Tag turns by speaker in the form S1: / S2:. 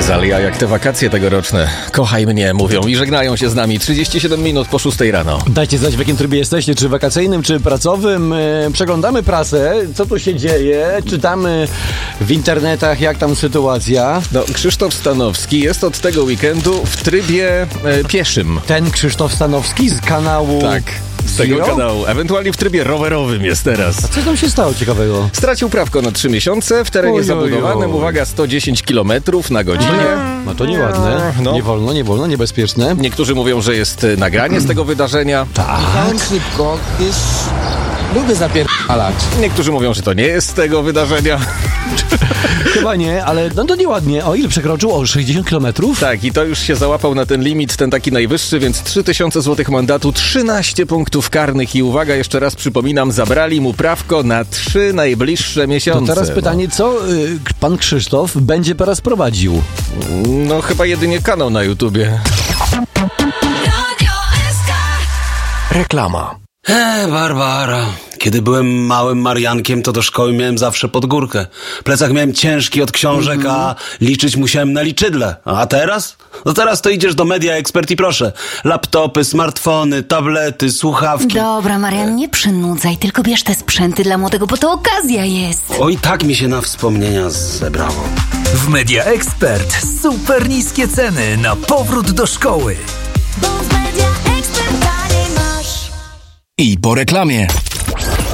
S1: Rosalia, jak te wakacje tegoroczne. Kochaj mnie, mówią i żegnają się z nami 37 minut po 6 rano.
S2: Dajcie znać, w jakim trybie jesteście, czy wakacyjnym, czy pracowym. Przeglądamy prasę, co tu się dzieje, czytamy w internetach, jak tam sytuacja.
S1: No, Krzysztof Stanowski jest od tego weekendu w trybie pieszym.
S2: Ten Krzysztof Stanowski z kanału...
S1: Tak. Z tego
S2: Zero?
S1: kanału. Ewentualnie w trybie rowerowym jest teraz.
S2: Co tam się stało ciekawego?
S1: Stracił prawko na 3 miesiące w terenie zabudowanym. Uwaga, 100 km na godzinę.
S2: No to nieładne.
S1: No.
S2: Nie wolno, niebezpieczne.
S1: Niektórzy mówią, że jest nagranie z tego wydarzenia.
S3: Jechałem szybko, gdyż lubię zapierdalać.
S1: Niektórzy mówią, że to nie jest z tego wydarzenia.
S2: Chyba nie, ale no to nieładnie. O ile przekroczył? O 60 km?
S1: Tak, i to już się załapał na ten limit, ten taki najwyższy, więc 3000 zł mandatu, 13 punktów karnych i uwaga, jeszcze raz przypominam, zabrali mu prawko na 3 najbliższe miesiące.
S2: To teraz pytanie, co pan Krzysztof będzie teraz prowadził?
S1: No chyba jedynie kanał na YouTubie.
S4: Reklama.
S5: Barbara. Kiedy byłem małym Mariankiem, to do szkoły miałem zawsze pod górkę. Plecak miałem ciężki od książek, a liczyć musiałem na liczydle. A teraz? No teraz to idziesz do Media Expert i proszę. Laptopy, smartfony, tablety, słuchawki.
S6: Dobra, Marian, nie przynudzaj, tylko bierz te sprzęty dla młodego, bo to okazja jest.
S5: Oj, tak mi się na wspomnienia zebrało.
S4: W Media Expert super niskie ceny na powrót do szkoły.
S7: Bo w Media Expert taniej masz.
S4: I po reklamie.